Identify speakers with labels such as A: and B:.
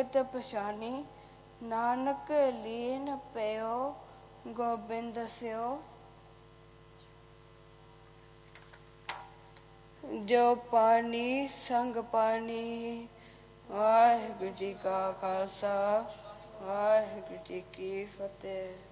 A: ਸੰਗਤ ਪਛਾਣੀ, ਨਾਨਕ ਲੀਨ ਪਇਓ ਗੋਬਿੰਦ ਸਿਓ। ਜੋ ਪਾਣੀ ਸੰਗ ਪਾਣੀ। ਵਾਹਿਗੁਰੂ ਜੀ ਕਾ ਖਾਲਸਾ, ਵਾਹਿਗੁਰੂ ਜੀ ਕੀ ਫਤਿਹ।